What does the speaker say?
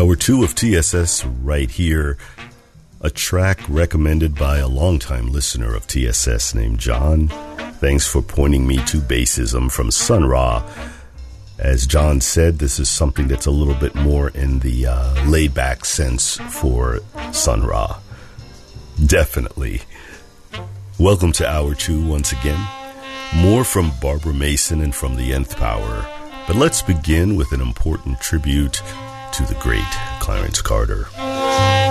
Hour 2 of TSS right here. A track recommended by a longtime listener of TSS named John. Thanks for pointing me to Bassism from Sun Ra. As John said, this is something that's a little bit more in the laid-back sense for Sun Ra. Definitely. Welcome to Hour 2 once again. More from Barbara Mason and from the Nth Power. But let's begin with an important tribute to the great Clarence Carter.